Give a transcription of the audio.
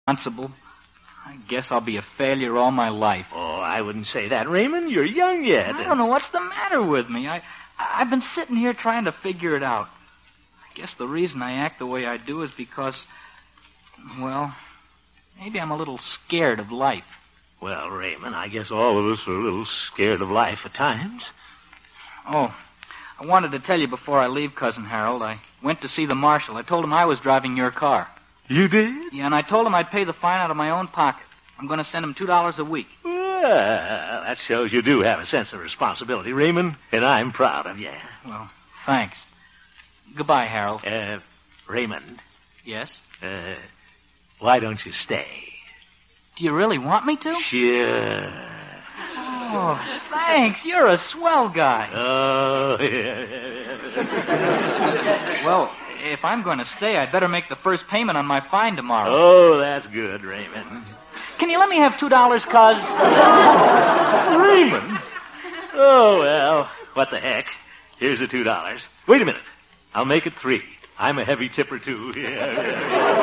responsible. I guess I'll be a failure all my life. Oh, I wouldn't say that, Raymond. You're young yet. I don't know what's the matter with me. I've been sitting here trying to figure it out. I guess the reason I act the way I do is because, well, maybe I'm a little scared of life. Well, Raymond, I guess all of us are a little scared of life at times. Oh, I wanted to tell you before I leave, Cousin Harold. I went to see the marshal. I told him I was driving your car. You did? Yeah, and I told him I'd pay the fine out of my own pocket. I'm going to send him $2 a week. Well, that shows you do have a sense of responsibility, Raymond, and I'm proud of you. Well, thanks. Goodbye, Harold. Raymond. Yes? Why don't you stay? Do you really want me to? Sure. Oh, thanks. You're a swell guy. Oh, yeah. Well, if I'm going to stay, I'd better make the first payment on my fine tomorrow. Oh, that's good, Raymond. Can you let me have $2, cuz? Raymond? Oh, well, what the heck. Here's the $2. Wait a minute. I'll make it $3. I'm a heavy tipper, too.